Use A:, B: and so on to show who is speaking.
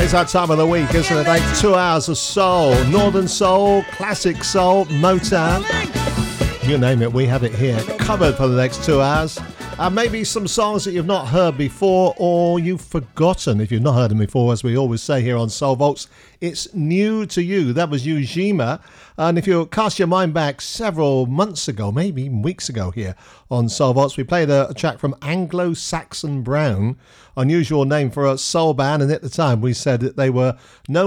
A: It's that time of the week, isn't it? Like 2 hours of soul, northern soul, classic soul, Motown. You name it, we have it here covered for the next 2 hours. Maybe some songs that you've not heard before or you've forgotten. If you've not heard them before, as we always say here on Soul Vaults, it's new to you. That was Ujima. And if you cast your mind back several months ago, maybe even weeks ago here on Soul Vaults, we played a track from Anglo-Saxon Brown, unusual name for a soul band. And at the time we said that they were known